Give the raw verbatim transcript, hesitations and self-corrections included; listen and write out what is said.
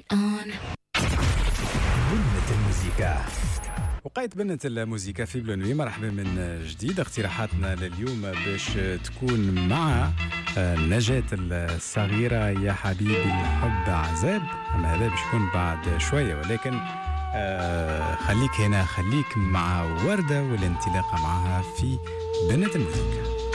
on. بنة الموسيقى. وقيت بنة الموسيقى في بلونوي. مرحبا من جديد. اقتراحاتنا لليوم باش تكون مع نجاة الصغيرة يا حبيبي الحب عذاب، أما هذا باش يكون بعد شوية، ولكن آه خليك هنا، خليك مع وردة والانطلاقة معها في بنة الموسيقى.